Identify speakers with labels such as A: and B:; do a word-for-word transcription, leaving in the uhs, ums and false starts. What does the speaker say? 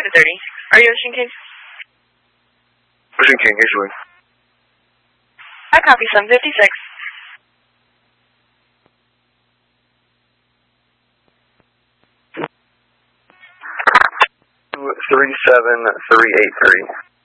A: seven thirty. Are you Ocean King?
B: Ocean King, issuing.
A: I copy seven fifty-six.
B: three seven three eight three.